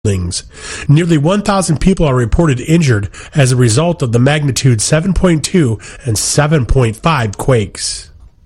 buildings. Nearly 1,000 people are reported injured as a result of the magnitude 7.2 and 7.5 quakes.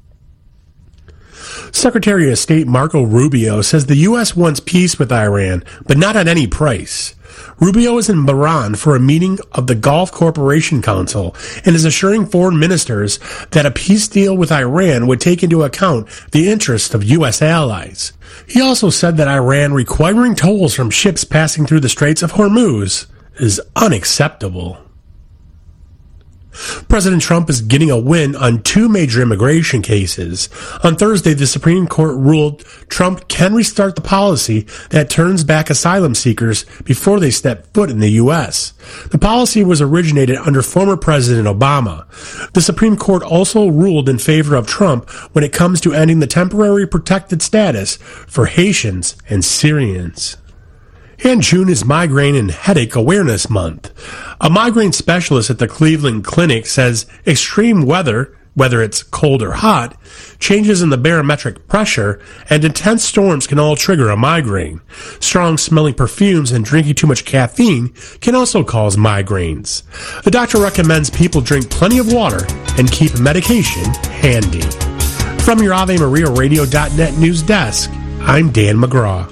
Secretary of State Marco Rubio says the U.S. wants peace with Iran, but not at any price. Rubio is in Bahrain for a meeting of the Gulf Cooperation Council and is assuring foreign ministers that a peace deal with Iran would take into account the interests of U.S. allies. He also said that Iran requiring tolls from ships passing through the Straits of Hormuz is unacceptable. President Trump is getting a win on two major immigration cases. On Thursday, the Supreme Court ruled Trump can restart the policy that turns back asylum seekers before they step foot in the U.S. The policy was originated under former President Obama. The Supreme Court also ruled in favor of Trump when it comes to ending the temporary protected status for Haitians and Syrians. And June is Migraine and Headache Awareness Month. A migraine specialist at the Cleveland Clinic says extreme weather, whether it's cold or hot, changes in the barometric pressure, and intense storms can all trigger a migraine. Strong smelling perfumes and drinking too much caffeine can also cause migraines. The doctor recommends people drink plenty of water and keep medication handy. From your AveMariaRadio.net news desk, I'm Dan McGraw.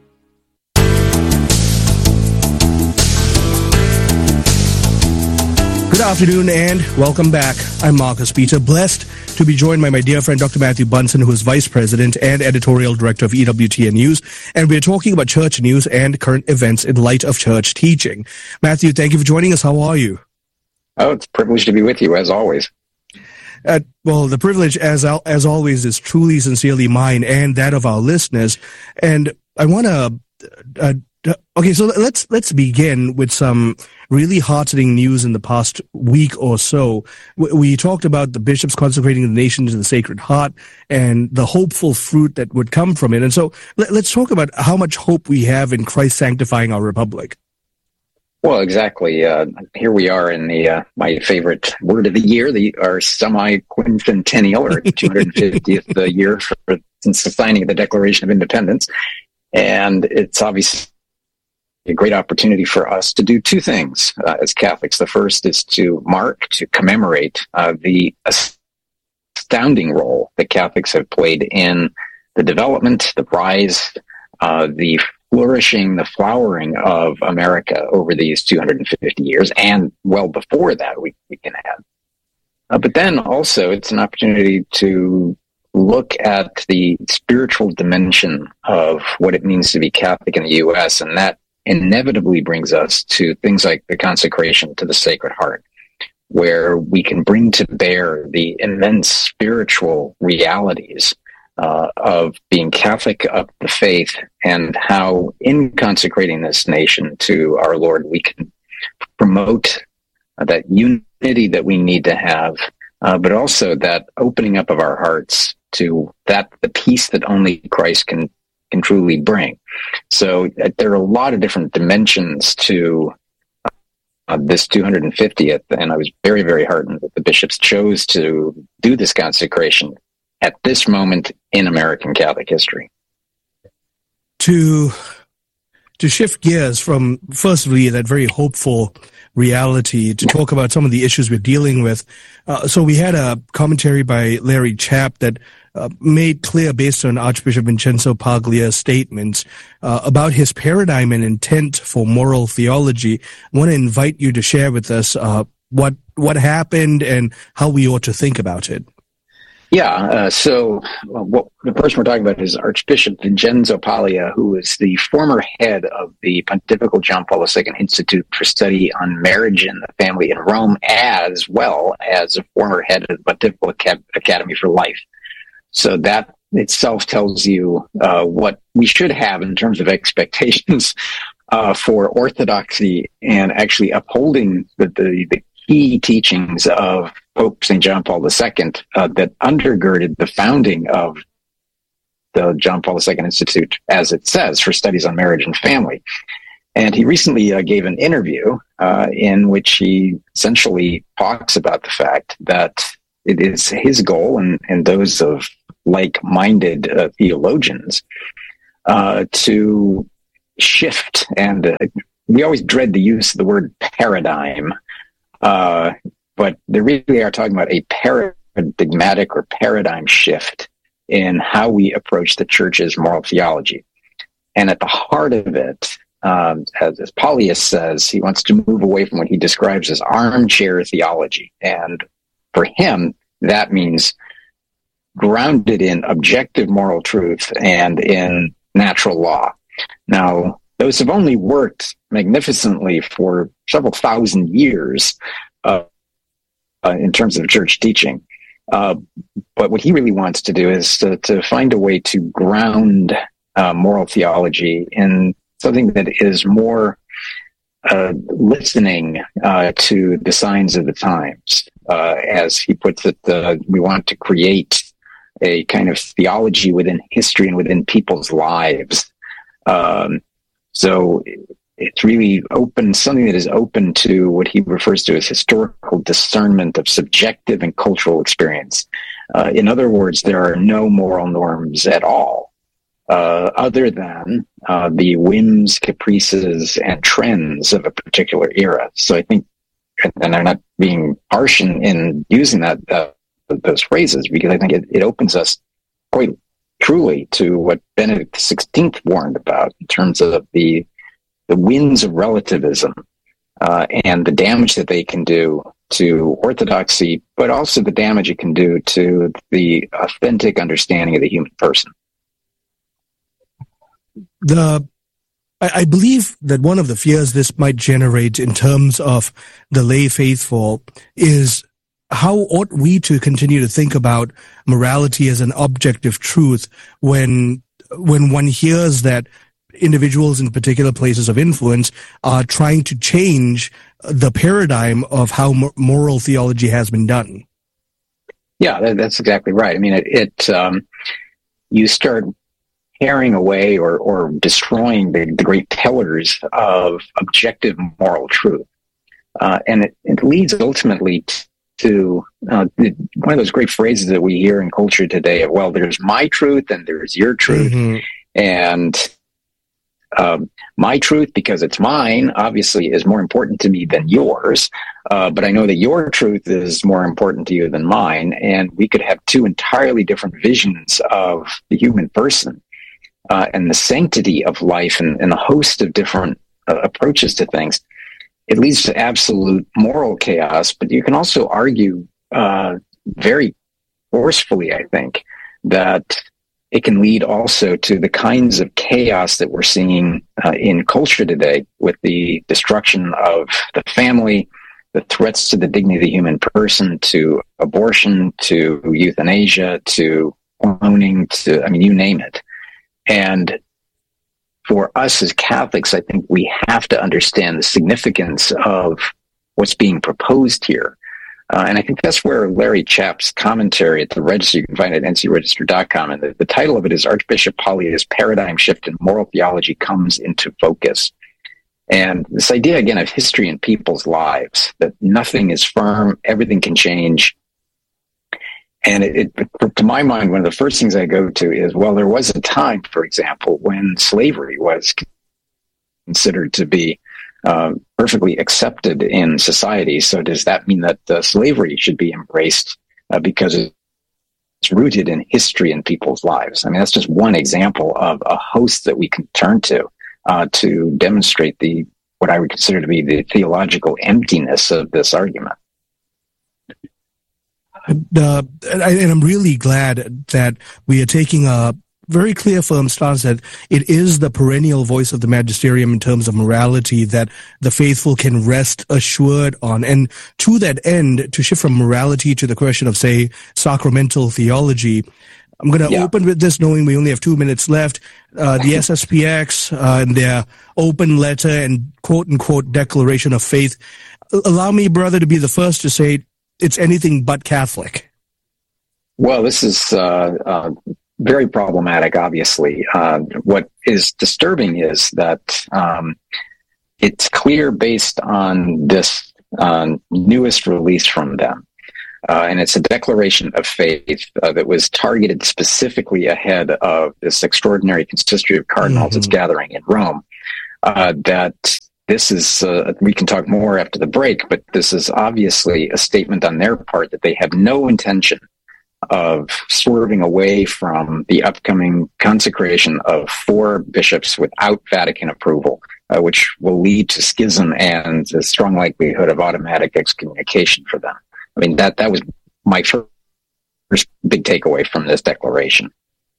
Good afternoon and welcome back. I'm Marcus Peter, blessed to be joined by my dear friend Dr. Matthew Bunson, who is Vice President and Editorial Director of EWTN News, and we're talking about church news and current events in light of church teaching. Matthew, thank you for joining us. How are you? Oh, it's a privilege to be with you, as always. Well, the privilege, as always, is truly, sincerely mine and that of our listeners. And I want to... Okay, so let's begin with some really heartening news in the past week or so. We talked about the bishops consecrating the nation to the Sacred Heart and the hopeful fruit that would come from it. And so let's talk about how much hope we have in Christ sanctifying our republic. Well, exactly. Here we are in the my favorite word of the year, our semi-quincentennial, or 250th year since the signing of the Declaration of Independence. And it's obviously a great opportunity for us to do two things as Catholics. The first is to commemorate the astounding role that Catholics have played in the development, the rise, the flourishing, the flowering of America over these 250 years, and well before that, we can add. But then also, it's an opportunity to look at the spiritual dimension of what it means to be Catholic in the U.S., and that inevitably brings us to things like the consecration to the Sacred Heart, where we can bring to bear the immense spiritual realities of being Catholic of the faith, and how in consecrating this nation to our Lord, we can promote that unity that we need to have, but also that opening up of our hearts to the peace that only Christ can truly bring. So there are a lot of different dimensions to this 250th, and I was very, very heartened that the bishops chose to do this consecration at this moment in American Catholic history. To shift gears from, firstly, that very hopeful reality, to talk about some of the issues we're dealing with. So we had a commentary by Larry Chapp that made clear, based on Archbishop Vincenzo Paglia's statements, about his paradigm and intent for moral theology. I want to invite you to share with us what happened and how we ought to think about it. Yeah, so the person we're talking about is Archbishop Vincenzo Paglia, who is the former head of the Pontifical John Paul II Institute for Study on Marriage and the Family in Rome, as well as a former head of the Pontifical Academy for Life. So that itself tells you what we should have in terms of expectations for orthodoxy and actually upholding the key teachings of Pope St. John Paul II that undergirded the founding of the John Paul II Institute, as it says, for studies on marriage and family. And he recently gave an interview in which he essentially talks about the fact that it is his goal and those of like-minded theologians to shift, and we always dread the use of the word paradigm, but they really are talking about a paradigmatic or paradigm shift in how we approach the church's moral theology. And at the heart of it, as Paulius says, he wants to move away from what he describes as armchair theology. And for him, that means grounded in objective moral truth and in natural law. Now, those have only worked magnificently for several thousand years in terms of church teaching. But what he really wants to do is to find a way to ground moral theology in something that is more listening to the signs of the times. As he puts it, we want to create a kind of theology within history and within people's lives. So it's really open, something that is open to what he refers to as historical discernment of subjective and cultural experience. In other words, there are no moral norms at all, other than the whims, caprices, and trends of a particular era. So I think, and I'm not being harsh in using those phrases, because I think it opens us quite truly to what Benedict XVI warned about in terms of the winds of relativism and the damage that they can do to orthodoxy, but also the damage it can do to the authentic understanding of the human person. I believe that one of the fears this might generate in terms of the lay faithful is how ought we to continue to think about morality as an objective truth when one hears that individuals in particular places of influence are trying to change the paradigm of how moral theology has been done? Yeah, that's exactly right. I mean, you start tearing away or destroying the great pillars of objective moral truth. And it leads ultimately to one of those great phrases that we hear in culture today of, well, there's my truth and there's your truth. Mm-hmm. And my truth, because it's mine, obviously is more important to me than yours. But I know that your truth is more important to you than mine. And we could have two entirely different visions of the human person and the sanctity of life and a host of different approaches to things. It leads to absolute moral chaos, but you can also argue very forcefully, I think, that it can lead also to the kinds of chaos that we're seeing in culture today, with the destruction of the family, the threats to the dignity of the human person, to abortion, to euthanasia, to cloning, you name it. And for us as Catholics, I think we have to understand the significance of what's being proposed here. And I think that's where Larry Chapp's commentary at the Register, you can find it at ncregister.com, and the title of it is Archbishop Paulius' Paradigm Shift in Moral Theology Comes into Focus. And this idea, again, of history in people's lives, that nothing is firm, everything can change. And to my mind, one of the first things I go to is, well, there was a time, for example, when slavery was considered to be perfectly accepted in society. So does that mean that slavery should be embraced because it's rooted in history in people's lives? I mean, that's just one example of a host that we can turn to demonstrate what I would consider to be the theological emptiness of this argument. And I'm really glad that we are taking a very clear, firm stance that it is the perennial voice of the magisterium in terms of morality that the faithful can rest assured on. And to that end, to shift from morality to the question of, say, sacramental theology, I'm going to open with this, knowing we only have 2 minutes left. The SSPX and their open letter and quote-unquote declaration of faith. Allow me, brother, to be the first to say it's anything but Catholic. Well, this is very problematic, obviously. What is disturbing is that it's clear based on this newest release from them. And it's a declaration of faith that was targeted specifically ahead of this extraordinary consistory of cardinals that's gathering in Rome. that this is, we can talk more after the break, but this is obviously a statement on their part that they have no intention of swerving away from the upcoming consecration of 4 bishops without Vatican approval, which will lead to schism and a strong likelihood of automatic excommunication for them. I mean, that was my first big takeaway from this declaration.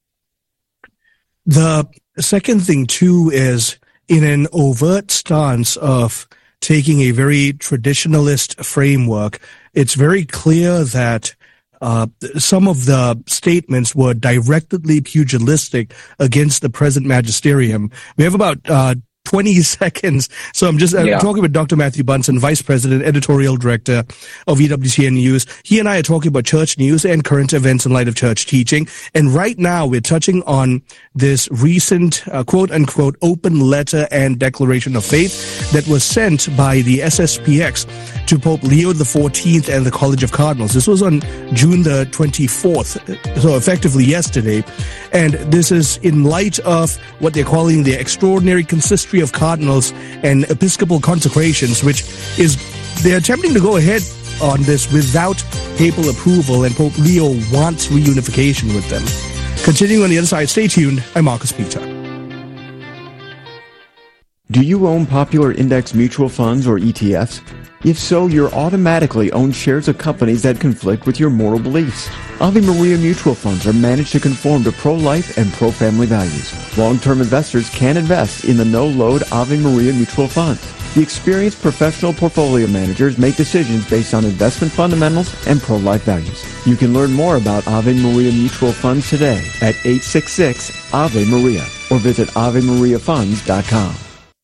The second thing, too, is in an overt stance of taking a very traditionalist framework, it's very clear that some of the statements were directly pugilistic against the present magisterium. We have about 20 seconds. So I'm just talking with Dr. Matthew Bunson, Vice President, Editorial Director of EWTN News. He and I are talking about church news and current events in light of church teaching. And right now we're touching on this recent, quote-unquote, open letter and declaration of faith that was sent by the SSPX to Pope Leo XIV and the College of Cardinals. This was on June the 24th, so effectively yesterday. And this is in light of what they're calling the extraordinary consistory of cardinals and episcopal consecrations, which is they're attempting to go ahead on this without papal approval, and Pope Leo wants reunification with them. Continuing on the other side, stay tuned. I'm Marcus Peter. Do you own popular index mutual funds or ETFs? If so, you're automatically own shares of companies that conflict with your moral beliefs. Ave Maria mutual funds are managed to conform to pro-life and pro-family values. Long-term investors can invest in the no-load Ave Maria mutual funds. The experienced professional portfolio managers make decisions based on investment fundamentals and pro-life values. You can learn more about Ave Maria mutual funds today at 866-AVE-MARIA or visit AveMariaFunds.com.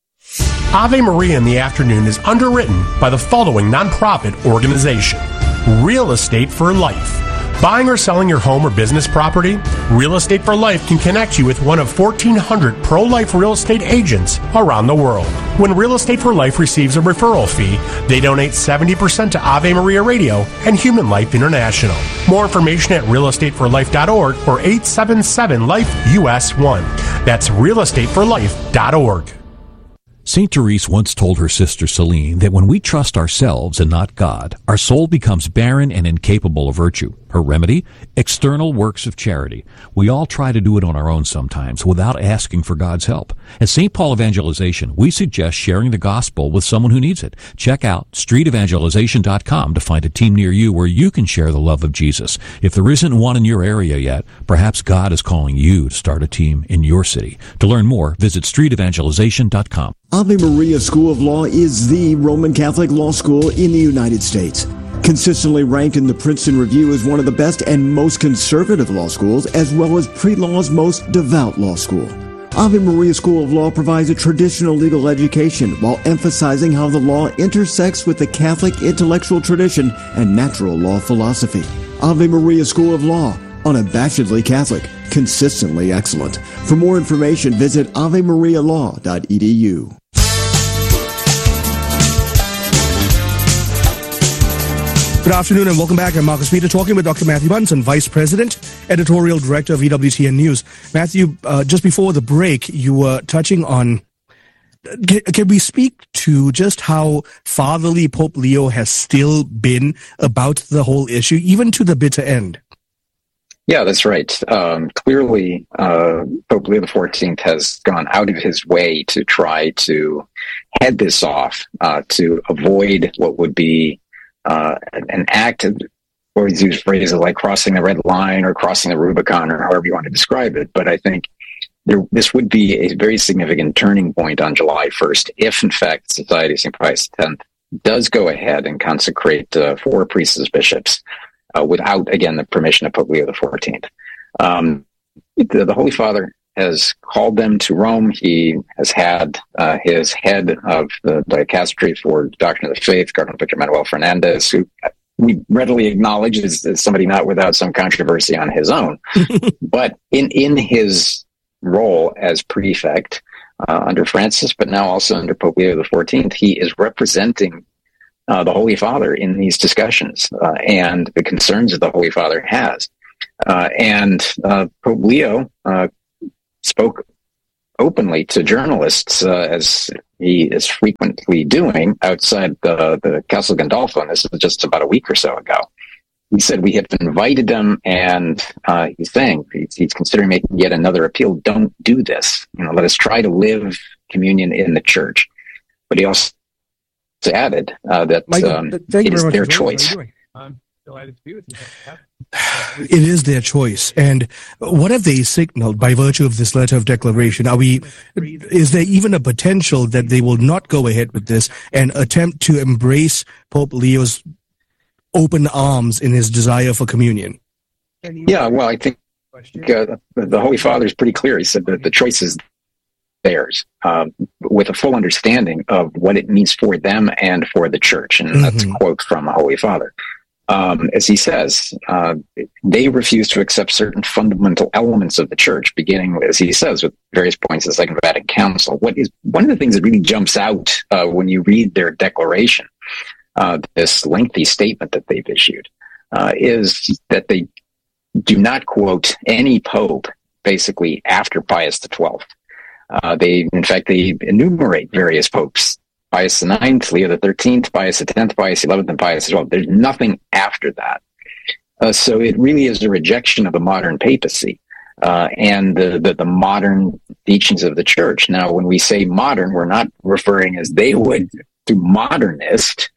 Ave Maria in the Afternoon is underwritten by the following nonprofit organization: Real Estate for Life. Buying or selling your home or business property? Real Estate for Life can connect you with one of 1,400 pro-life real estate agents around the world. When Real Estate for Life receives a referral fee, they donate 70% to Ave Maria Radio and Human Life International. More information at realestateforlife.org or 877-LIFE-US1. That's realestateforlife.org. St. Therese once told her sister Celine that when we trust ourselves and not God, our soul becomes barren and incapable of virtue. Her remedy? External works of charity. We all try to do it on our own sometimes without asking for God's help. At St. Paul Evangelization, we suggest sharing the gospel with someone who needs it. Check out streetevangelization.com to find a team near you where you can share the love of Jesus. If there isn't one in your area yet, perhaps God is calling you to start a team in your city. To learn more, visit streetevangelization.com. Ave Maria School of Law is the Roman Catholic law school in the United States. Consistently ranked in the Princeton Review as one of the best and most conservative law schools, as well as pre-law's most devout law school. Ave Maria School of Law provides a traditional legal education while emphasizing how the law intersects with the Catholic intellectual tradition and natural law philosophy. Ave Maria School of Law, unabashedly Catholic, consistently excellent. For more information, visit avemarialaw.edu. Good afternoon and welcome back. I'm Marcus Peter talking with Dr. Matthew Bunson, Vice President, Editorial Director of EWTN News. Matthew, just before the break, you were touching on, can we speak to just how fatherly Pope Leo has still been about the whole issue, even to the bitter end? Yeah, that's right. Clearly, Pope Leo XIV has gone out of his way to try to head this off, to avoid what would be an act of, or use phrases like crossing the red line or crossing the Rubicon or however you want to describe it. But I think this would be a very significant turning point on July 1st if, in fact, Society of St. Pius X does go ahead and consecrate 4 priests as bishops without, again, the permission of Pope Leo XIV. The Holy Father has called them to Rome. He has had his head of the dicastery for Doctrine of the Faith, Cardinal Victor Manuel Fernandez, who we readily acknowledge is somebody not without some controversy on his own. But in his role as prefect under Francis, but now also under Pope Leo XIV, he is representing the Holy Father in these discussions and the concerns that the Holy Father has. And Pope Leo spoke openly to journalists, as he is frequently doing outside the Castle Gandolfo, and this is just about a week or so ago. He said, we have invited them, and he's saying he's considering making yet another appeal. Don't do this. Let us try to live communion in the church. But he also added that Michael, it is their choice. I'm delighted to be with you. It is their choice. And what have they signaled by virtue of this letter of declaration? Is there even a potential that they will not go ahead with this and attempt to embrace Pope Leo's open arms in his desire for communion? Yeah, well, I think the Holy Father is pretty clear. He said that the choice is theirs, with a full understanding of what it means for them and for the church. And that's a quote from the Holy Father. As he says, they refuse to accept certain fundamental elements of the church, beginning, as he says, with various points of the Second Vatican Council. What is one of the things that really jumps out when you read their declaration, this lengthy statement that they've issued, is that they do not quote any pope, basically, after Pius XII. They enumerate various popes. Pius IX, Leo XIII, Pius X, Pius XI, and Pius XII. There's nothing after that. So it really is a rejection of the modern papacy and the modern teachings of the church. Now, when we say modern, we're not referring as they would to modernist,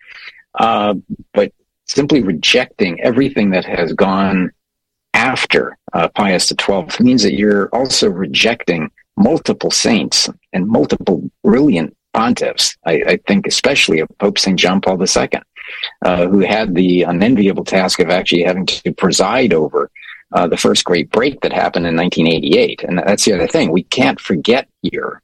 but simply rejecting everything that has gone after Pius XII means that you're also rejecting multiple saints and multiple brilliant pontiffs. I think especially of Pope St. John Paul II, who had the unenviable task of actually having to preside over the first great break that happened in 1988. And that's the other thing. We can't forget here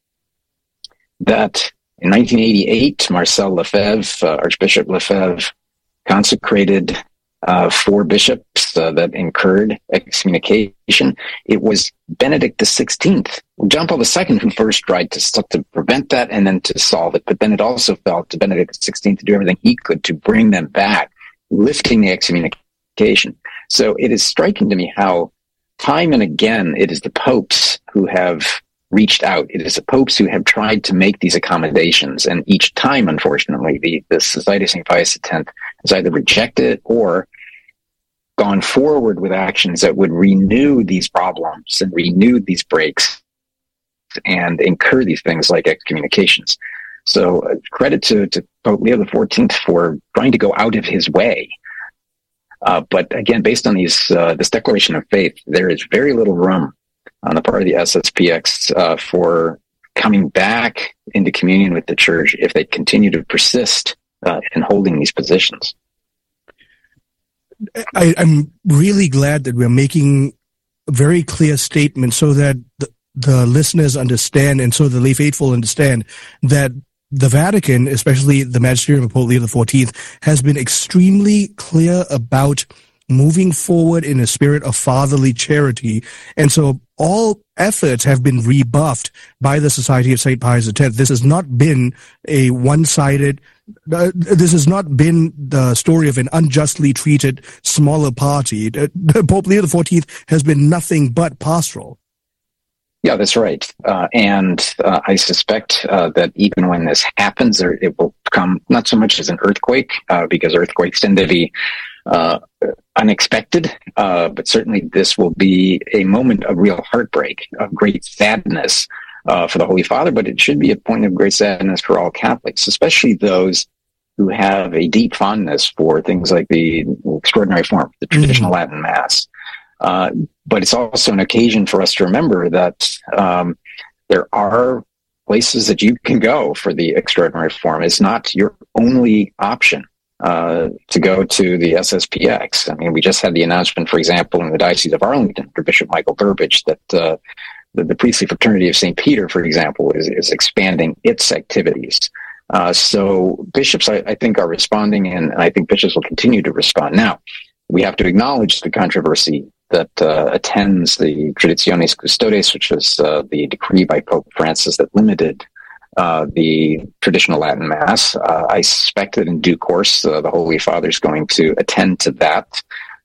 that in 1988, Marcel Lefebvre, Archbishop Lefebvre, consecrated 4 bishops that incurred excommunication. It was Benedict XVI, John Paul II, who first tried to prevent that and then to solve it. But then it also fell to Benedict XVI to do everything he could to bring them back, lifting the excommunication. So it is striking to me how time and again it is the popes who have reached out. It is the popes who have tried to make these accommodations. And each time, unfortunately, the Society of St. Pius X has either rejected it or gone forward with actions that would renew these problems and renew these breaks and incur these things like excommunications. So credit to Pope Leo XIV for trying to go out of his way. But again, based on this declaration of faith, there is very little room on the part of the SSPX for coming back into communion with the church if they continue to persist in holding these positions. I'm really glad that we're making a very clear statement so that the listeners understand and so the lay faithful understand that the Vatican, especially the magisterium of Pope Leo XIV, has been extremely clear about moving forward in a spirit of fatherly charity. And so all efforts have been rebuffed by the Society of St. Pius X. This has not been a one-sided, this has not been the story of an unjustly treated smaller party. Pope Leo XIV has been nothing but pastoral. Yeah, that's right. And I suspect that even when this happens, it will come not so much as an earthquake, because earthquakes tend to be unexpected, but certainly this will be a moment of real heartbreak, of great sadness for the Holy Father, but it should be a point of great sadness for all Catholics, especially those who have a deep fondness for things like the extraordinary form, the traditional Latin Mass. But it's also an occasion for us to remember that there are places that you can go for the extraordinary form. It's not your only option to go to the SSPX. I mean, we just had the announcement, for example, in the Diocese of Arlington for Bishop Michael Burbidge that the priestly fraternity of St. Peter, for example, is expanding its activities. So bishops, I think, are responding, and I think bishops will continue to respond. Now, we have to acknowledge the controversy that attends the Traditionis Custodes, which was the decree by Pope Francis that limited the traditional Latin Mass. I suspect that in due course, the Holy Father is going to attend to that.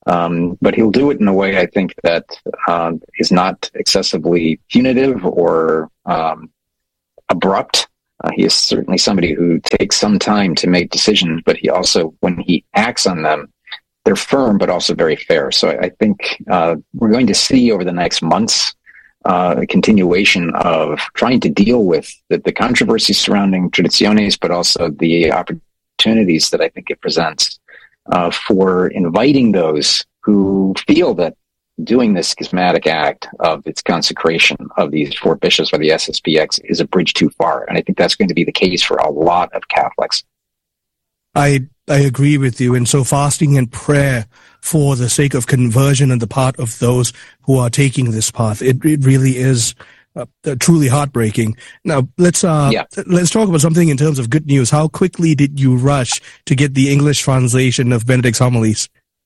But he'll do it in a way, I think, that is not excessively punitive or abrupt. He is certainly somebody who takes some time to make decisions, but he also, when he acts on them, they're firm but also very fair. So I think we're going to see over the next months a continuation of trying to deal with the controversy surrounding Traditiones, but also the opportunities that I think it presents for inviting those who feel that doing this schismatic act of its consecration of these four bishops by the SSPX is a bridge too far. And I think that's going to be the case for a lot of Catholics. I agree with you. And so fasting and prayer for the sake of conversion on the part of those who are taking this path, it really is truly heartbreaking. Now, let's talk about something in terms of good news. How quickly did you rush to get the English translation of Benedict's homilies?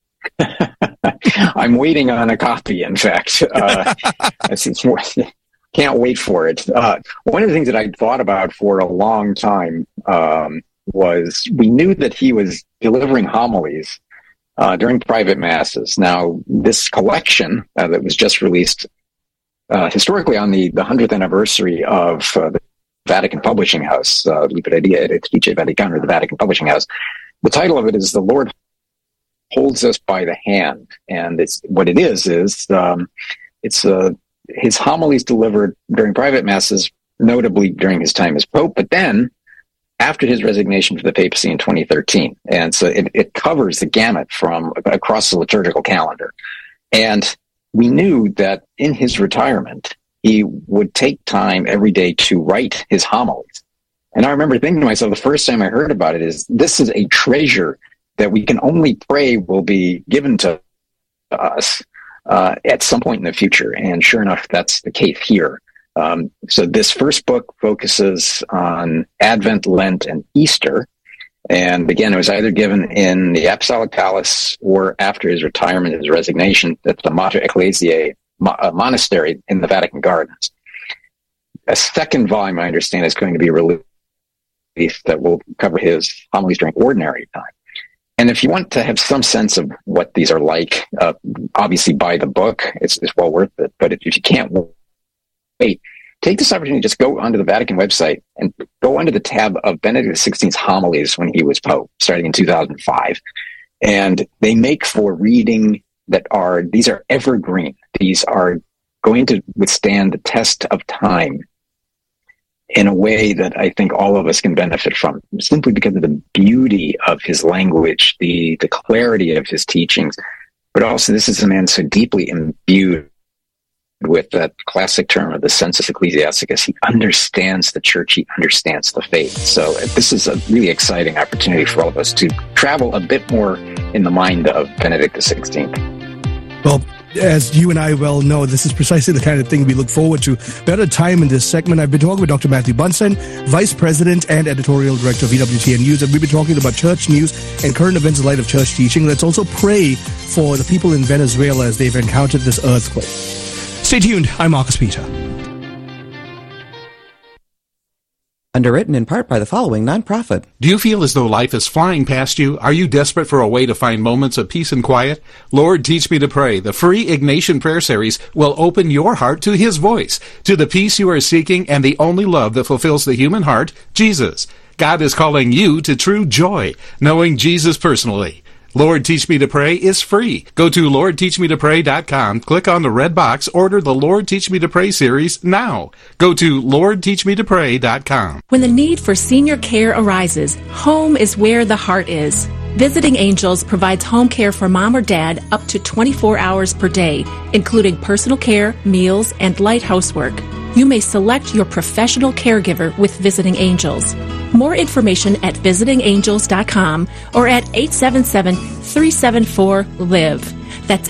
I'm waiting on a copy, in fact. Can't wait for it. One of the things that I thought about for a long time was we knew that he was delivering homilies during private masses. Now, this collection that was just released historically on the 100th anniversary of the Vatican Publishing House, Libreria Editrice Vaticana, the Vatican Publishing House, the title of it is "The Lord Holds Us by the Hand," and it's what it is his homilies delivered during private masses, notably during his time as Pope, but then after his resignation from the papacy in 2013. And so it covers the gamut from across the liturgical calendar. And we knew that in his retirement, he would take time every day to write his homilies. And I remember thinking to myself, the first time I heard about it, is this is a treasure that we can only pray will be given to us at some point in the future. And sure enough, that's the case here. So this first book focuses on Advent, Lent, and Easter. And again, it was either given in the Apostolic Palace or after his retirement, his resignation, at the Mater Ecclesiae monastery in the Vatican Gardens. A second volume, I understand, is going to be released that will cover his homilies during ordinary time. And if you want to have some sense of what these are like, obviously buy the book. It's well worth it. But if you can't wait, take this opportunity to just go onto the Vatican website and go under the tab of Benedict XVI's homilies when he was Pope, starting in 2005. And they make for reading these are evergreen. These are going to withstand the test of time in a way that I think all of us can benefit from, simply because of the beauty of his language, the clarity of his teachings. But also, this is a man so deeply imbued with that classic term of the sensus ecclesiasticus. He understands the church, he understands the faith. So this is a really exciting opportunity for all of us to travel a bit more in the mind of Benedict XVI. Well, as you and I well know, this is precisely the kind of thing we look forward to. We're out of time in this segment. I've been talking with Dr. Matthew Bunson, Vice President and Editorial Director of EWTN News, and we've been talking about church news and current events in light of church teaching. Let's also pray for the people in Venezuela as they've encountered this earthquake. Stay tuned. I'm Marcus Peter. Underwritten in part by the following nonprofit. Do you feel as though life is flying past you? Are you desperate for a way to find moments of peace and quiet? Lord, Teach Me to Pray, the free Ignatian prayer series, will open your heart to His voice, to the peace you are seeking and the only love that fulfills the human heart, Jesus. God is calling you to true joy, knowing Jesus personally. Lord, Teach Me to Pray is free. Go to LordTeachMeToPray.com, click on the red box, order the Lord Teach Me to Pray series now. Go to LordTeachMeToPray.com. When the need for senior care arises, home is where the heart is. Visiting Angels provides home care for mom or dad up to 24 hours per day, including personal care, meals, and light housework. You may select your professional caregiver with Visiting Angels. More information at visitingangels.com or at 877-374-LIVE. That's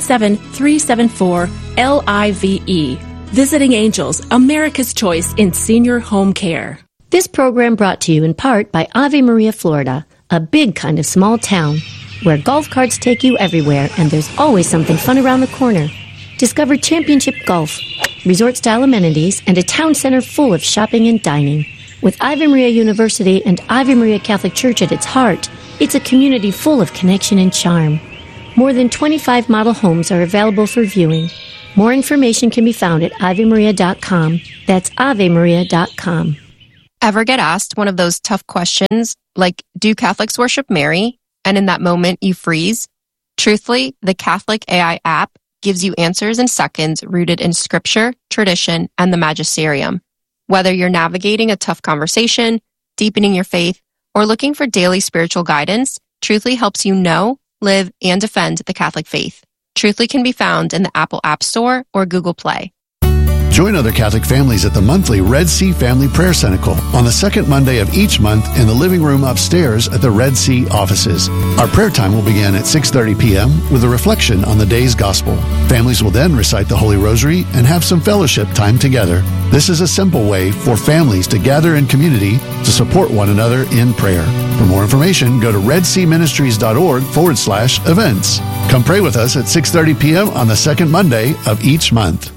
877-374-LIVE. Visiting Angels, America's choice in senior home care. This program brought to you in part by Ave Maria, Florida, a big kind of small town where golf carts take you everywhere and there's always something fun around the corner. Discover Championship Golf, resort-style amenities, and a town center full of shopping and dining. With Ave Maria University and Ave Maria Catholic Church at its heart, it's a community full of connection and charm. More than 25 model homes are available for viewing. More information can be found at AveMaria.com. That's AveMaria.com. Ever get asked one of those tough questions, like, do Catholics worship Mary? And in that moment, you freeze? Truthfully, the Catholic AI app gives you answers in seconds rooted in scripture, tradition, and the magisterium. Whether you're navigating a tough conversation, deepening your faith, or looking for daily spiritual guidance, Truthfully helps you know, live, and defend the Catholic faith. Truthfully can be found in the Apple App Store or Google Play. Join other Catholic families at the monthly Red Sea Family Prayer Cenacle on the second Monday of each month in the living room upstairs at the Red Sea offices. Our prayer time will begin at 6:30 p.m. with a reflection on the day's gospel. Families will then recite the Holy Rosary and have some fellowship time together. This is a simple way for families to gather in community to support one another in prayer. For more information, go to redseaministries.org/events. Come pray with us at 6:30 p.m. on the second Monday of each month.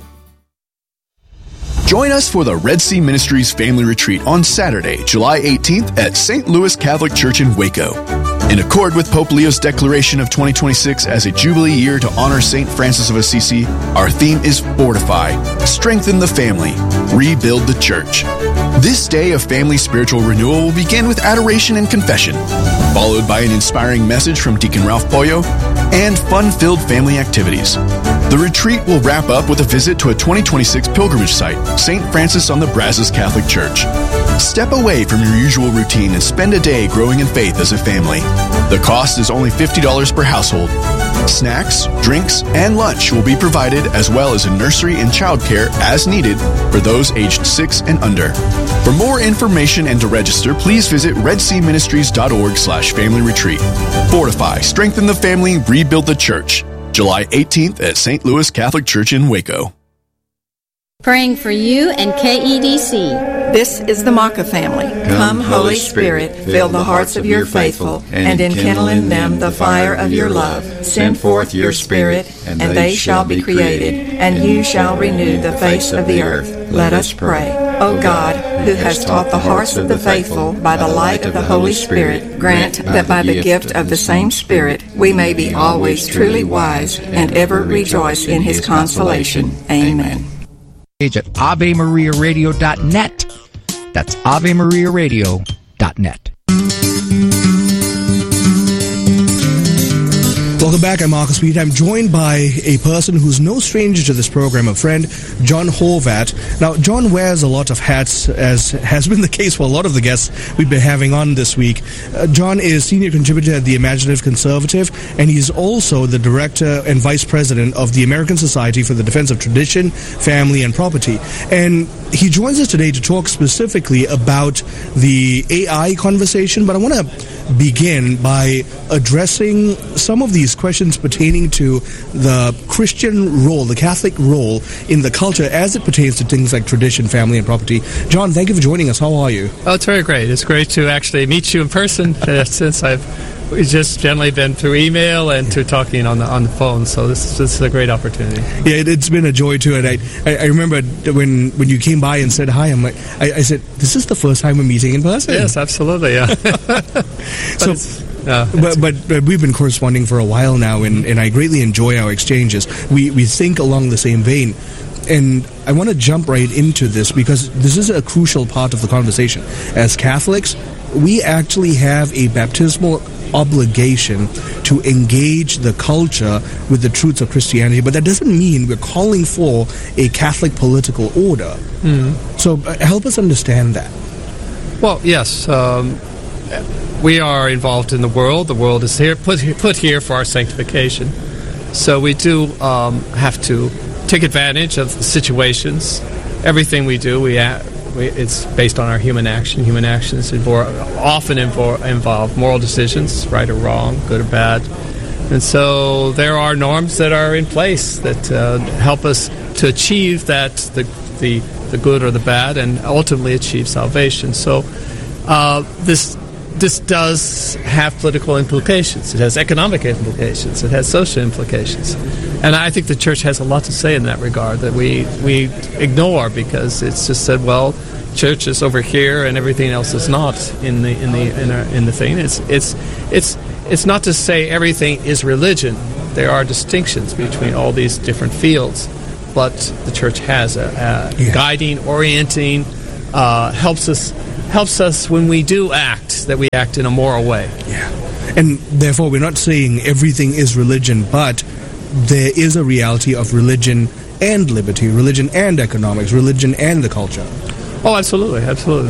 Join us for the Red Sea Ministries Family Retreat on Saturday, July 18th at St. Louis Catholic Church in Waco. In accord with Pope Leo's declaration of 2026 as a Jubilee year to honor St. Francis of Assisi, our theme is Fortify, Strengthen the Family, Rebuild the Church. This day of family spiritual renewal will begin with adoration and confession, followed by an inspiring message from Deacon Ralph Pollo and fun-filled family activities. The retreat will wrap up with a visit to a 2026 pilgrimage site, St. Francis on the Brazos Catholic Church. Step away from your usual routine and spend a day growing in faith as a family. The cost is only $50 per household. Snacks, drinks, and lunch will be provided, as well as a nursery and childcare as needed for those aged 6 and under. For more information and to register, please visit redseaministries.org/family retreat. Fortify, strengthen the family, rebuild the church. July 18th at St. Louis Catholic Church in Waco. Praying for you and KEDC. This is the Maka family. Come, Holy Spirit, fill the hearts of your faithful, and enkindle in them the fire of your love. Send forth your Spirit, and they shall be created, and you shall renew the face of the earth. Let us pray. O God, who has taught the hearts of the faithful by the light of the Holy Spirit, grant that by the gift of the same Spirit we may be always truly wise and ever rejoice in his consolation. Amen. At AveMariaRadio.net. That's AveMariaRadio.net. Welcome back. I'm Marcus Reed. I'm joined by a person who's no stranger to this program, a friend, John Horvat. Now, John wears a lot of hats, as has been the case for a lot of the guests we've been having on this week. John is senior contributor at the Imaginative Conservative, and he's also the director and vice president of the American Society for the Defense of Tradition, Family, and Property. And he joins us today to talk specifically about the AI conversation, but I want to begin by addressing some of these questions pertaining to the Christian role, the Catholic role in the culture as it pertains to things like tradition, family, and property. John, thank you for joining us. How are you? Oh, it's very great. It's great to actually meet you in person since we've just generally been through email and through talking on the phone, so this is a great opportunity. Yeah, it's been a joy too, and I remember when you came by and said hi, I said, this is the first time we're meeting in person. Yes, absolutely, yeah. But we've been corresponding for a while now, and I greatly enjoy our exchanges. We think along the same vein. And I want to jump right into this because this is a crucial part of the conversation. As Catholics, we actually have a baptismal obligation to engage the culture with the truths of Christianity, but that doesn't mean we're calling for a Catholic political order. So help us understand that. Well, yes. We are involved in the world. The world is here, put here for our sanctification. So we do have to take advantage of the situations. Everything we do, it's based on our human action. Human actions often involve moral decisions, right or wrong, good or bad. And so there are norms that are in place that help us to achieve that, the good or the bad, and ultimately achieve salvation. So this does have political implications. It has economic implications. It has social implications. And I think the Church has a lot to say in that regard that we ignore because it's just said, well, Church is over here and everything else is not in the thing. It's not to say everything is religion, there are distinctions between all these different fields, but the church has a guiding, orienting, helps us when we do act, that we act in a moral way. Yeah. And therefore, we're not saying everything is religion, but there is a reality of religion and liberty, religion and economics, religion and the culture. Oh, absolutely.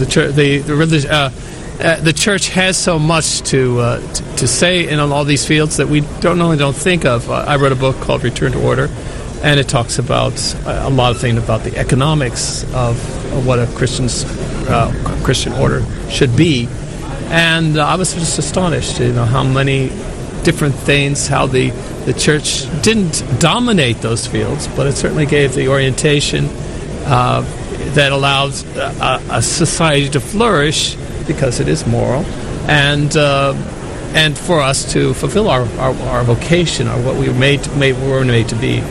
The church has so much to say in all these fields that we don't think of. I wrote a book called Return to Order, and it talks about a lot of things about the economics of what a Christian order should be. And I was just astonished, how many different things, how the church didn't dominate those fields, but it certainly gave the orientation that allows a society to flourish because it is moral, and for us to fulfill our vocation, or what we were made to be.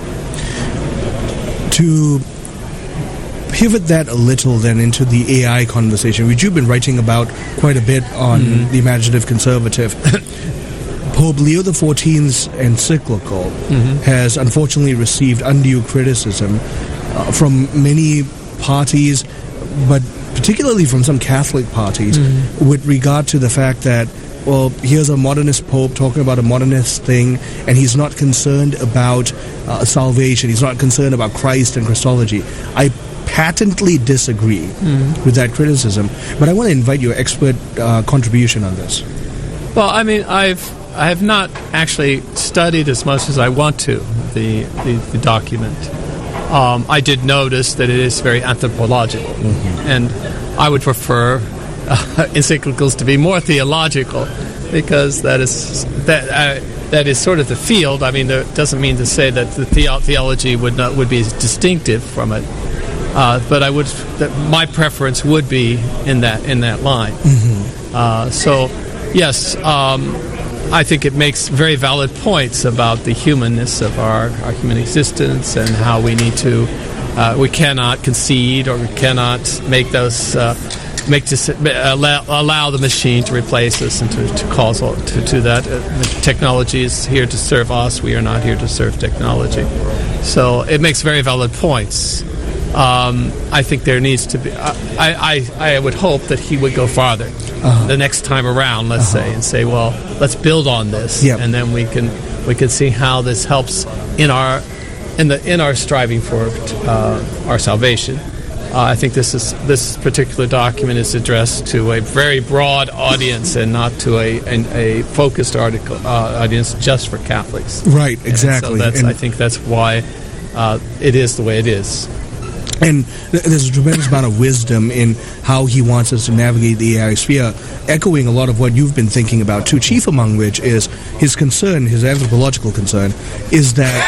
To pivot that a little then into the AI conversation, which you've been writing about quite a bit on the Imaginative Conservative. Pope Leo XIV's encyclical has unfortunately received undue criticism from many parties, but particularly from some Catholic parties, with regard to the fact that, well, here's a modernist pope talking about a modernist thing, and he's not concerned about salvation, he's not concerned about Christ and Christology. I patently disagree with that criticism, but I want to invite your expert contribution on this. Well, I mean, I have not actually studied as much as I want to the document. I did notice that it is very anthropological, and I would prefer encyclicals to be more theological, because that is sort of the field. I mean, it doesn't mean to say that the theology would be distinctive from it, but my preference would be in that line. So, yes. I think it makes very valid points about the humanness of our human existence, and how we need to, we cannot concede, or we cannot make those, allow the machine to replace us, and to cause to that. Technology is here to serve us. We are not here to serve technology. So it makes very valid points. I think there needs to be. I would hope that he would go farther the next time around, let's say, and say, well, let's build on this, and then we can see how this helps in our striving for our salvation. I think this particular document is addressed to a very broad audience, and not to a focused audience just for Catholics. Right, exactly. And so I think that's why it is the way it is. And there's a tremendous amount of wisdom in how he wants us to navigate the AI sphere, echoing a lot of what you've been thinking about too, chief among which is his concern, his anthropological concern, is that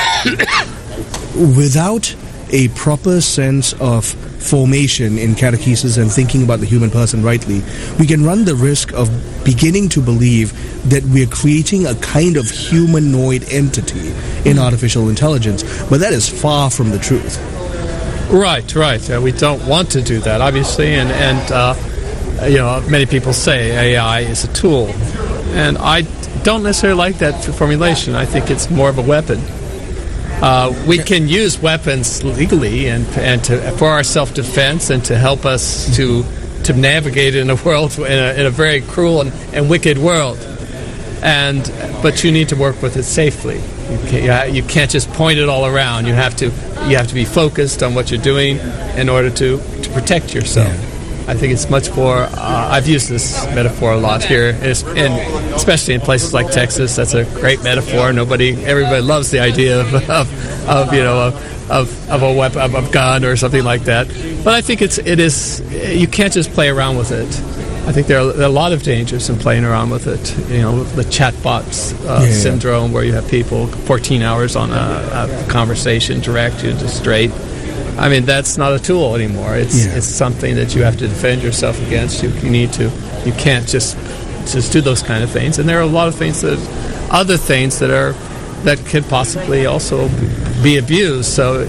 without a proper sense of formation in catechesis and thinking about the human person rightly, we can run the risk of beginning to believe that we're creating a kind of humanoid entity in artificial intelligence, but that is far from the truth. Right. We don't want to do that, obviously, and many people say AI is a tool, and I don't necessarily like that formulation. I think it's more of a weapon. We can use weapons legally and for our self-defense, and to help us to navigate in a world, in a very cruel and wicked world. But you need to work with it safely. You can't just point it all around. You have to be focused on what you're doing in order to protect yourself. Yeah. I think it's much more. I've used this metaphor a lot here, and especially in places like Texas. That's a great metaphor. Everybody loves the idea of a weapon, of a gun or something like that. But I think it is. You can't just play around with it. I think there are a lot of dangers in playing around with it. The chatbots syndrome, where you have people 14 hours on a conversation, direct you to straight. I mean, that's not a tool anymore. It's something that you have to defend yourself against. You can't just do those kind of things. And there are a lot of other things that could possibly also be abused. So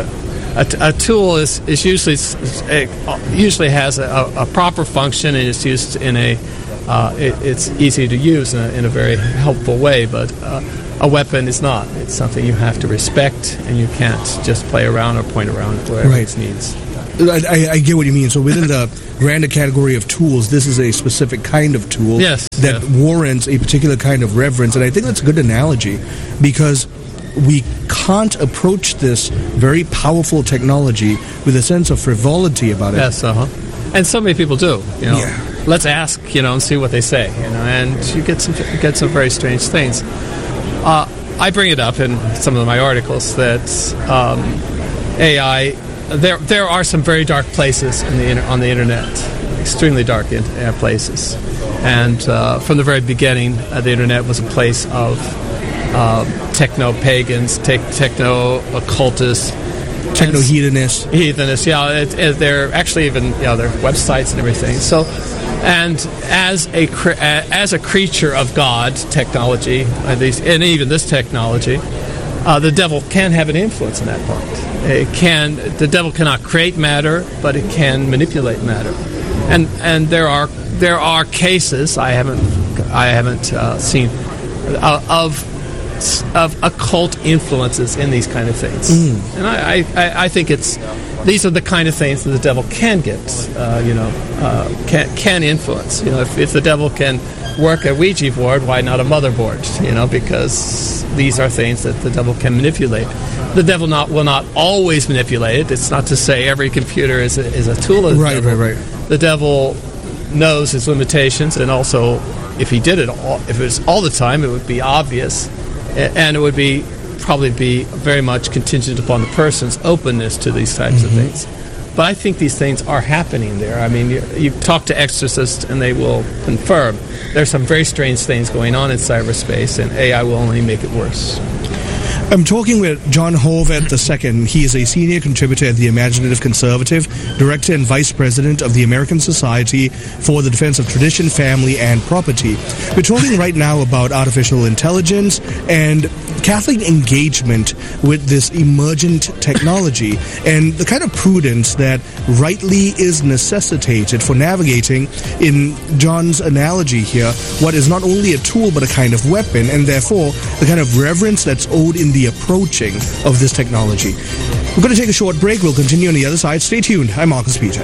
a tool is usually has a proper function, and it's used in a it's easy to use in a very helpful way, but a weapon is not. It's something you have to respect, and you can't just play around or point around wherever it needs. I get what you mean. So within the grander category of tools, this is a specific kind of tool that warrants a particular kind of reverence. And I think that's a good analogy, because we can't approach this very powerful technology with a sense of frivolity about it. Yes, and so many people do. Let's ask, and see what they say. And you get some very strange things. I bring it up in some of my articles that AI. There are some very dark places on the internet, extremely dark places, and from the very beginning, the internet was a place of techno-pagans, techno-occultists, techno-heathenists. They're actually even their websites and everything. So, and as a creature of God, technology, and even this technology, the devil can have an influence in that point. The devil cannot create matter, but it can manipulate matter, and there are cases I haven't seen of occult influences in these kind of things, and I think these are the kind of things that the devil can get, can influence. If the devil can work a Ouija board, why not a motherboard? Because these are things that the devil can manipulate. The devil will not always manipulate it. It's not to say every computer is a tool of the devil. Right. The devil knows his limitations, and also if it was all the time, it would be obvious, and it would probably be very much contingent upon the person's openness to these types of things. But I think these things are happening there. I mean, you talk to exorcists, and they will confirm there's some very strange things going on in cyberspace, and AI will only make it worse. I'm talking with John Horvath II. He is a senior contributor at the Imaginative Conservative, director and vice president of the American Society for the Defense of Tradition, Family, and Property. We're talking right now about artificial intelligence and Catholic engagement with this emergent technology and the kind of prudence that rightly is necessitated for navigating, in John's analogy here, what is not only a tool but a kind of weapon, and therefore the kind of reverence that's owed in the approaching of this technology. We're going to take a short break. We'll continue on the other side. Stay tuned. I'm Marcus Peter.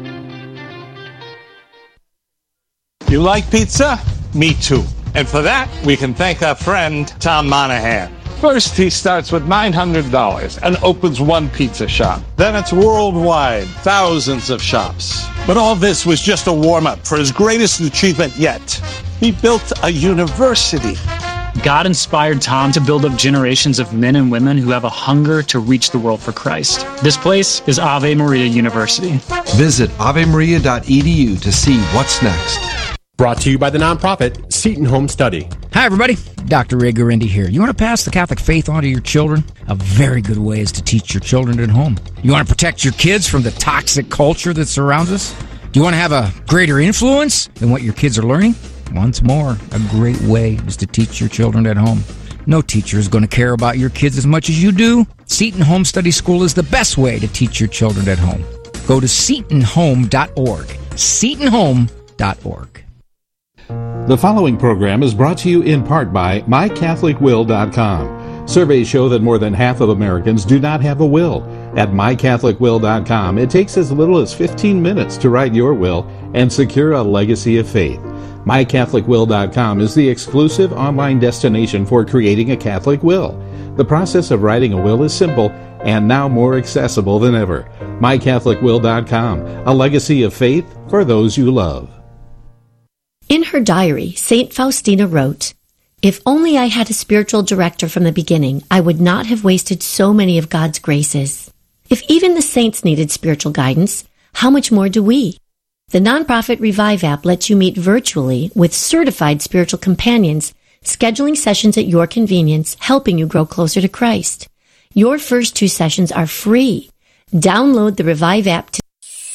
You like pizza? Me too. And for that, we can thank our friend Tom Monahan. First, he starts with $900 and opens one pizza shop. Then it's worldwide, thousands of shops. But all this was just a warm-up for his greatest achievement yet. He built a university. God inspired Tom to build up generations of men and women who have a hunger to reach the world for Christ. This place is Ave Maria University. Visit avemaria.edu to see what's next. Brought to you by the nonprofit Seton Home Study. Hi, everybody. Dr. Ray Guarendi here. You want to pass the Catholic faith on to your children? A very good way is to teach your children at home. You want to protect your kids from the toxic culture that surrounds us? Do you want to have a greater influence than what your kids are learning? Once more, a great way is to teach your children at home. No teacher is going to care about your kids as much as you do. Seton Home Study School is the best way to teach your children at home. Go to setonhome.org. setonhome.org. The following program is brought to you in part by MyCatholicWill.com. Surveys show that more than half of Americans do not have a will. At MyCatholicWill.com, it takes as little as 15 minutes to write your will and secure a legacy of faith. MyCatholicWill.com is the exclusive online destination for creating a Catholic will. The process of writing a will is simple and now more accessible than ever. MyCatholicWill.com, a legacy of faith for those you love. In her diary, St. Faustina wrote, "If only I had a spiritual director from the beginning, I would not have wasted so many of God's graces. If even the saints needed spiritual guidance, how much more do we?" The nonprofit Revive app lets you meet virtually with certified spiritual companions, scheduling sessions at your convenience, helping you grow closer to Christ. Your first 2 sessions are free. Download the Revive app today.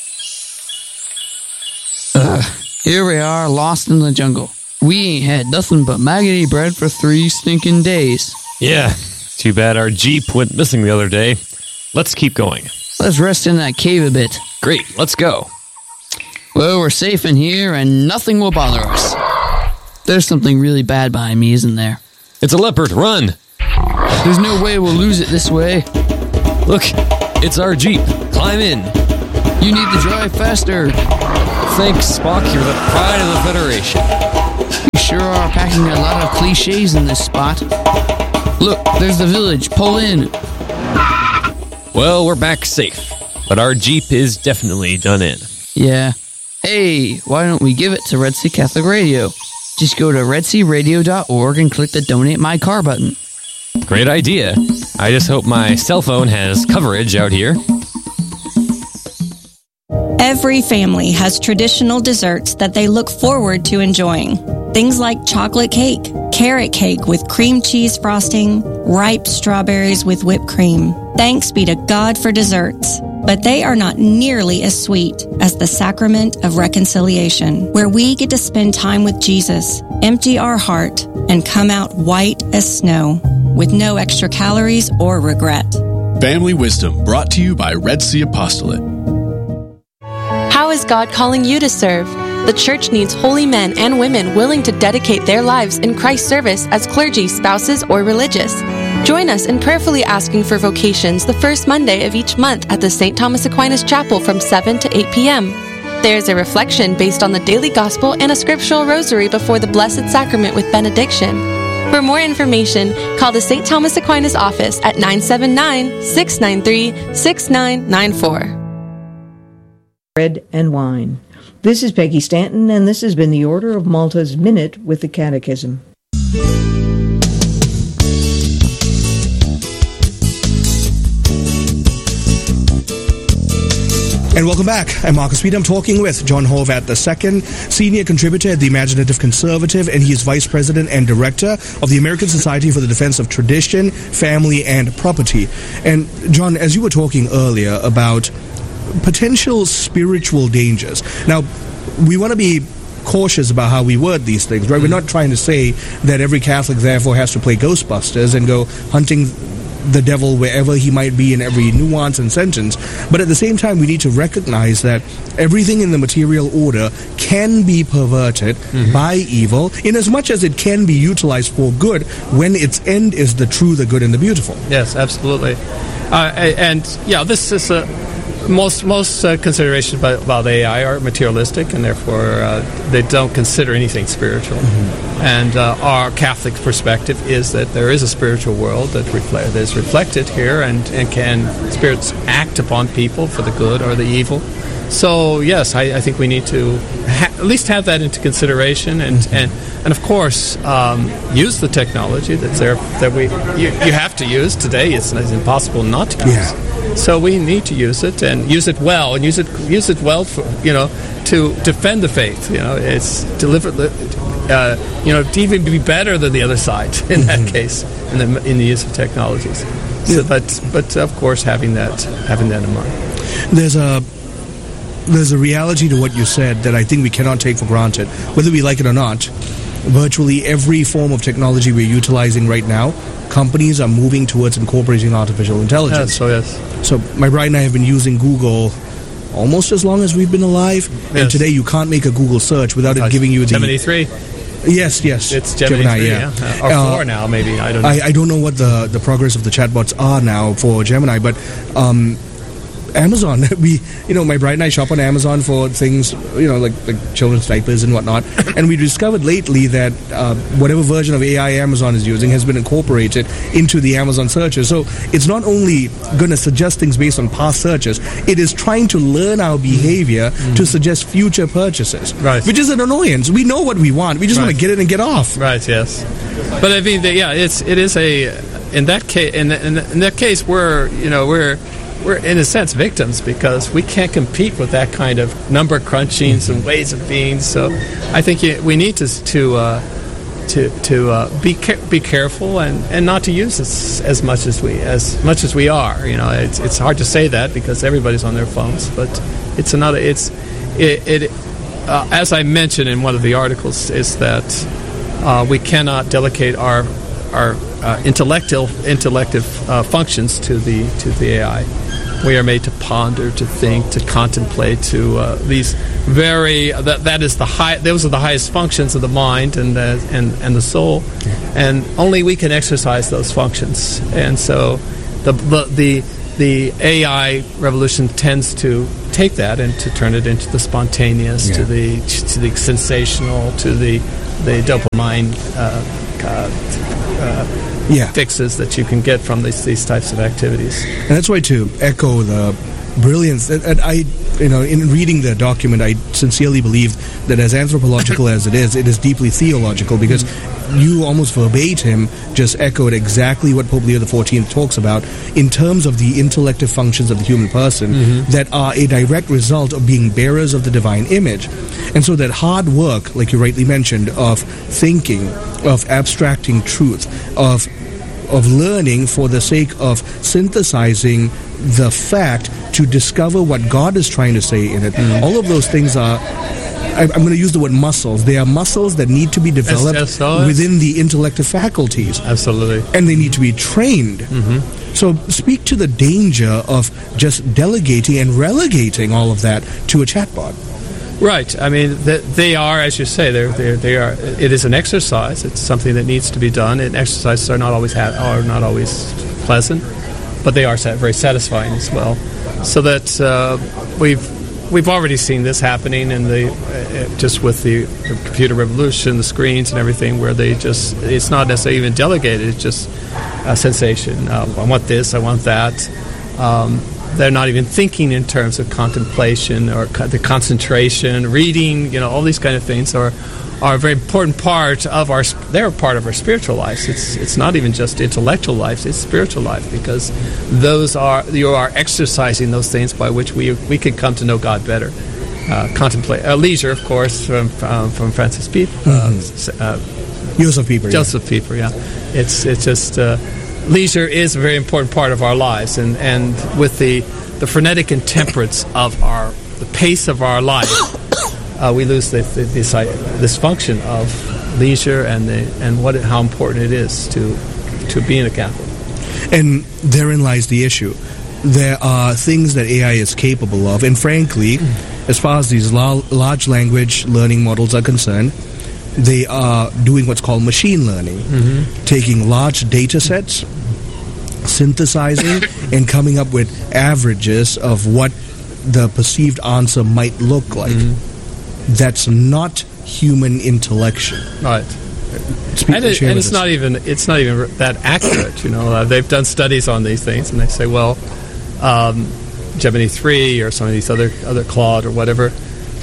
Here we are, lost in the jungle. We ain't had nothing but maggoty bread for 3 stinking days. Yeah, too bad our Jeep went missing the other day. Let's keep going. Let's rest in that cave a bit. Great, let's go. Well, we're safe in here and nothing will bother us. There's something really bad behind me, isn't there? It's a leopard. Run! There's no way we'll lose it this way. Look, it's our Jeep. Climb in. You need to drive faster. Thanks, Spock. You're the pride of the Federation. You sure are packing a lot of cliches in this spot. Look, there's the village. Pull in. Well, we're back safe, but our Jeep is definitely done in. Yeah. Hey, why don't we give it to Red Sea Catholic Radio? Just go to redsearadio.org and click the Donate My Car button. Great idea. I just hope my cell phone has coverage out here. Every family has traditional desserts that they look forward to enjoying. Things like chocolate cake, carrot cake with cream cheese frosting, ripe strawberries with whipped cream. Thanks be to God for desserts. But they are not nearly as sweet as the sacrament of reconciliation, where we get to spend time with Jesus, empty our heart, and come out white as snow, with no extra calories or regret. Family Wisdom, brought to you by Red Sea Apostolate. How is God calling you to serve? The church needs holy men and women willing to dedicate their lives in Christ's service as clergy, spouses, or religious. Join us in prayerfully asking for vocations the first Monday of each month at the St. Thomas Aquinas Chapel from 7 to 8 p.m. There's a reflection based on the daily gospel and a scriptural rosary before the Blessed Sacrament with benediction. For more information, call the St. Thomas Aquinas office at 979-693-6994. Bread and wine. This is Peggy Stanton, and this has been the Order of Malta's Minute with the Catechism. And welcome back. I'm Marcus Reed. I'm talking with John Horvat II, senior contributor at The Imaginative Conservative, and he is vice president and director of the American Society for the Defense of Tradition, Family, and Property. And John, as you were talking earlier about potential spiritual dangers. Now, we want to be cautious about how we word these things, right? We're not trying to say that every Catholic therefore has to play Ghostbusters and go hunting the devil wherever he might be in every nuance and sentence. But at the same time, we need to recognize that everything in the material order can be perverted by evil, in as much as it can be utilized for good when its end is the true, the good, and the beautiful. Yes, absolutely. This is most considerations about AI are materialistic, and therefore they don't consider anything spiritual. And our Catholic perspective is that there is a spiritual world that is reflected here, and can spirits act upon people for the good or the evil. So yes, I think we need to at least have that into consideration, and of course use the technology that's there that you have to use today. It's impossible not to use. Yeah. So we need to use it, and use it well, and use it well for, to defend the faith. It's deliberately, to even be better than the other side in that case, in the use of technologies. So, but of course, having that in mind. There's a reality to what you said that I think we cannot take for granted, whether we like it or not. Virtually every form of technology we're utilizing right now, companies are moving towards incorporating artificial intelligence. Yes. So my bride and I have been using Google almost as long as we've been alive. Yes. And today you can't make a Google search without it giving you the... Gemini 3? Yes. It's Gemini 3, yeah. Or 4 now, maybe. I don't know. I don't know what the progress of the chatbots are now for Gemini, but... Amazon, my bride and I shop on Amazon for things, like children's diapers and whatnot. And we discovered lately that whatever version of AI Amazon is using has been incorporated into the Amazon searches. So it's not only going to suggest things based on past searches, it is trying to learn our behavior to suggest future purchases. Right. Which is an annoyance. We know what we want. We just want to get it and get off. Right, yes. But I mean, it is in that case, we're in a sense victims, because we can't compete with that kind of number crunchings and ways of being. So I think we need to be careful and not to use this as much as we are. It's hard to say that because everybody's on their phones, but it's another. As I mentioned in one of the articles, is that we cannot delegate our intellective functions to the AI. We are made to ponder, to think, to contemplate, to these very that is the high. Those are the highest functions of the mind and the soul, and only we can exercise those functions. And so, the AI revolution tends to take that and to turn it into the spontaneous, to the sensational, to the dopamine fixes that you can get from these types of activities. And that's why, to echo the brilliance, and I, in reading the document, I sincerely believe that as anthropological as it is deeply theological, because you almost verbatim just echoed exactly what Pope Leo XIV talks about in terms of the intellective functions of the human person that are a direct result of being bearers of the divine image. And so that hard work, like you rightly mentioned, of thinking, of abstracting truth, of learning for the sake of synthesizing the fact to discover what God is trying to say in it. All of those things are, I'm going to use the word muscles. They are muscles that need to be developed within the intellective faculties. Absolutely. And they need to be trained. So speak to the danger of just delegating and relegating all of that to a chatbot. Right. I mean, they are, as you say, they are. It is an exercise. It's something that needs to be done. And exercises are not always pleasant, but they are very satisfying as well. So that we've already seen this happening in just with the computer revolution, the screens and everything, where it's not necessarily even delegated. It's just a sensation. I want this. I want that. They're not even thinking in terms of contemplation or the concentration, reading. All these kind of things are a very important part of they're part of our spiritual lives. It's not even just intellectual lives; it's spiritual life, because you are exercising those things by which we can come to know God better. Contemplate leisure, of course, from Francis Pieper, Joseph Pieper. Yeah, it's just. Leisure is a very important part of our lives, and with the frenetic intemperance of the pace of our life, we lose this function of leisure and how important it is to being a Catholic. And therein lies the issue. There are things that AI is capable of, and frankly, as far as these large language learning models are concerned, they are doing what's called machine learning, taking large data sets, synthesizing, and coming up with averages of what the perceived answer might look like. That's not human intellection. Right. And it's not even that accurate. They've done studies on these things, and they say, well, Gemini 3 or some of these other Claude or whatever.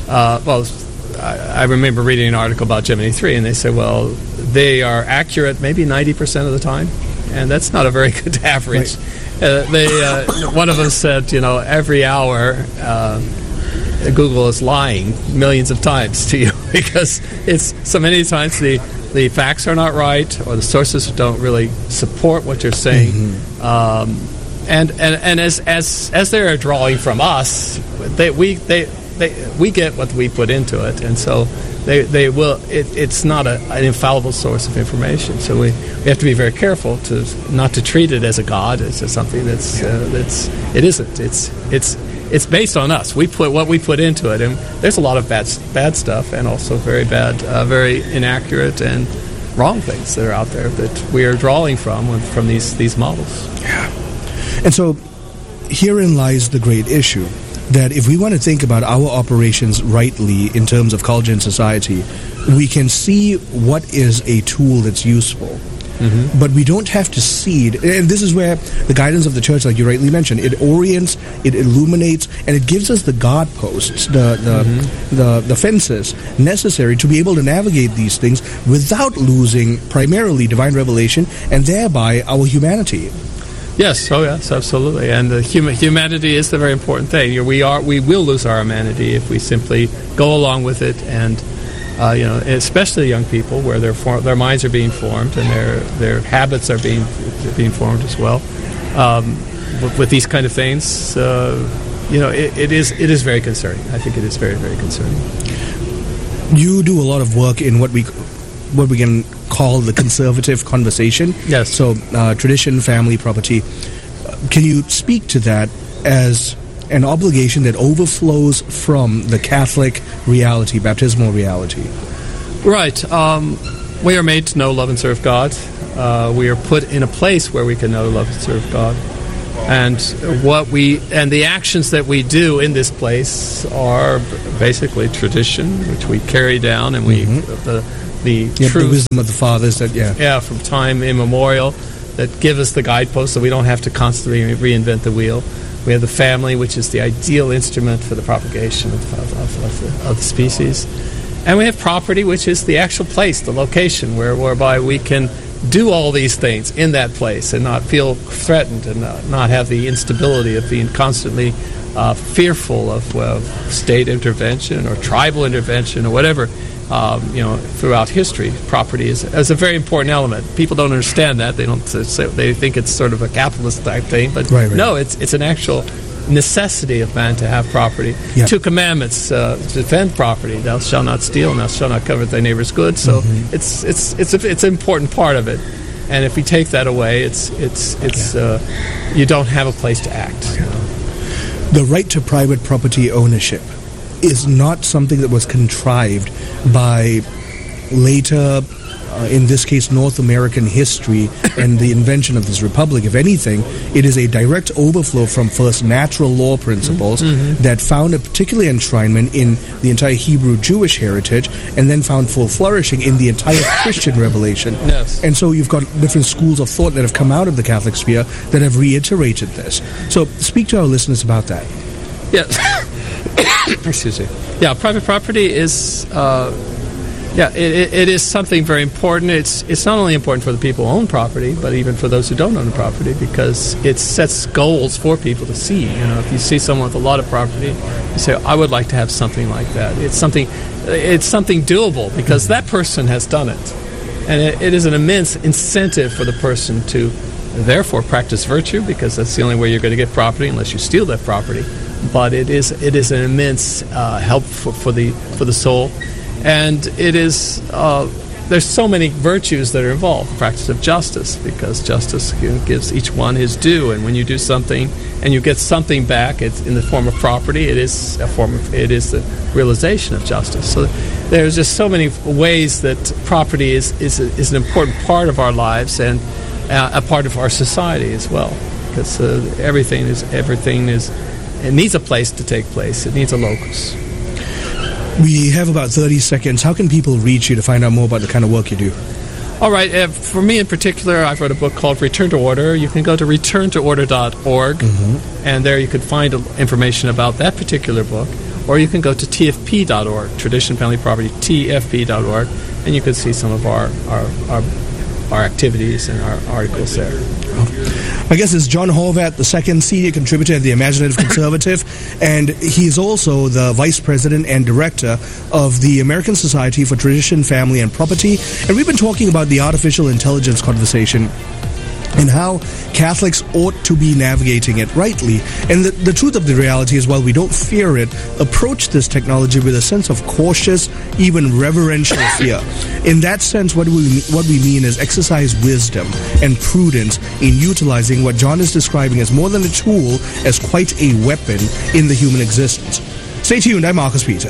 I remember reading an article about Gemini 3, and they say, well, they are accurate maybe 90% of the time, and that's not a very good average. Right. One of them said, every hour Google is lying millions of times to you because it's so many times the facts are not right, or the sources don't really support what you're saying. And as they're drawing from us, we get what we put into it, and so they will. It's not an infallible source of information. So we have to be very careful not to treat it as a god. It's just something it isn't. It's based on us. We put what we put into it, and there's a lot of bad stuff, and also very bad, very inaccurate and wrong things that are out there that we are drawing from these models. Yeah, and so herein lies the great issue. That if we want to think about our operations rightly in terms of culture and society, we can see what is a tool that's useful. But we don't have to seed, and this is where the guidance of the church, like you rightly mentioned, it orients, it illuminates, and it gives us the guideposts, the fences necessary to be able to navigate these things without losing primarily divine revelation and thereby our humanity. Yes, absolutely, and humanity is the very important thing. We will lose our humanity if we simply go along with it, and especially young people, where their minds are being formed and their habits are being formed as well. With these kind of things, it is very concerning. I think it is very, very concerning. You do a lot of work in what we can call the conservative conversation. Yes. So tradition, family, property. Can you speak to that as an obligation that overflows from the Catholic reality, baptismal reality. Right. We are made to know, love, and serve God. We are put in a place where we can know, love, and serve God. And the actions that we do in this place are basically tradition, which we carry down, and the wisdom of the fathers from time immemorial that give us the guideposts so we don't have to constantly reinvent the wheel. We have the family, which is the ideal instrument for the propagation of the species. And we have property, which is the actual place, the location, whereby we can do all these things in that place and not feel threatened and not have the instability of being constantly fearful of state intervention or tribal intervention or whatever. Throughout history, property is a very important element. People don't understand that. They think it's sort of a capitalist type thing, but no, it's an actual necessity of man to have property. Yeah. 2 commandments defend property: "Thou shalt not steal, and thou shalt not covet thy neighbor's goods." So it's an important part of it. And if we take that away, you don't have a place to act. The right to private property ownership is not something that was contrived by later, in this case, North American history and the invention of this republic. If anything, it is a direct overflow from first natural law principles that found a particular enshrinement in the entire Hebrew-Jewish heritage and then found full flourishing in the entire Christian revelation. Yes. And so you've got different schools of thought that have come out of the Catholic sphere that have reiterated this. So speak to our listeners about that. Yes. Excuse me. Yeah, private property is, it is something very important. It's not only important for the people who own property, but even for those who don't own the property, because it sets goals for people to see. If you see someone with a lot of property, you say, "I would like to have something like that." It's something doable because that person has done it, and it is an immense incentive for the person to, therefore, practice virtue, because that's the only way you're going to get property unless you steal that property. But it is an immense help for the soul, and it is there's so many virtues that are involved. The practice of justice, because justice gives each one his due, and when you do something and you get something back, it's in the form of property. It is the realization of justice. So there's just so many ways that property is an important part of our lives and a part of our society as well, because everything is. It needs a place to take place. It needs a locus. We have about 30 seconds. How can people reach you to find out more about the kind of work you do? All right. For me in particular, I've wrote a book called Return to Order. You can go to returntoorder.org, and there you could find information about that particular book. Or you can go to tfp.org, Tradition, Family, Property, tfp.org, and you can see some of our activities and our articles there. My guest is John Horvat, the second senior contributor at the Imaginative Conservative, and he is also the vice president and director of the American Society for Tradition, Family, and Property. And we've been talking about the artificial intelligence conversation and how Catholics ought to be navigating it rightly. And the truth of the reality is, while we don't fear it, approach this technology with a sense of cautious, even reverential fear. In that sense, what we mean is exercise wisdom and prudence in utilizing what John is describing as more than a tool, as quite a weapon in the human existence. Stay tuned. I'm Marcus Peter.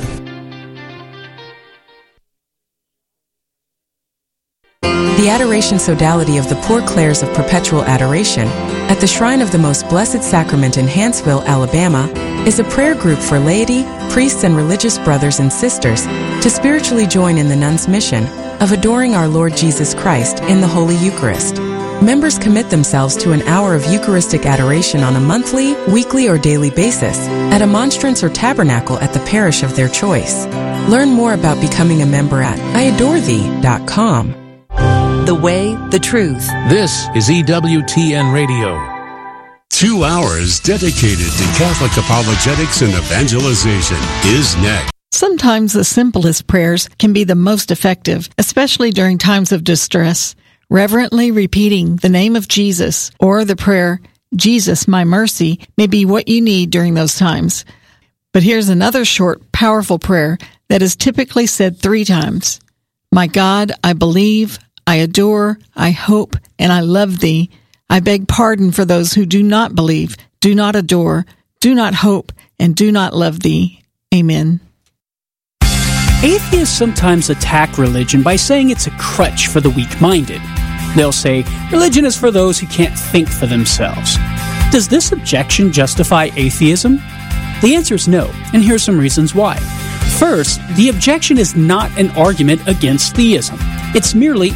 The Adoration Sodality of the Poor Clares of Perpetual Adoration at the Shrine of the Most Blessed Sacrament in Hanceville, Alabama, is a prayer group for laity, priests, and religious brothers and sisters to spiritually join in the nuns' mission of adoring our Lord Jesus Christ in the Holy Eucharist. Members commit themselves to an hour of Eucharistic adoration on a monthly, weekly, or daily basis at a monstrance or tabernacle at the parish of their choice. Learn more about becoming a member at iadorethee.com. The way, the truth. This is EWTN Radio. 2 hours dedicated to Catholic apologetics and evangelization is next. Sometimes the simplest prayers can be the most effective, especially during times of distress. Reverently repeating the name of Jesus or the prayer, Jesus, my mercy, may be what you need during those times. But here's another short, powerful prayer that is typically said 3 times. My God, I believe, I adore, I hope, and I love thee. I beg pardon for those who do not believe, do not adore, do not hope, and do not love thee. Amen. Atheists sometimes attack religion by saying it's a crutch for the weak-minded. They'll say, religion is for those who can't think for themselves. Does this objection justify atheism? The answer is no, and here's some reasons why. First, the objection is not an argument against theism. It's merely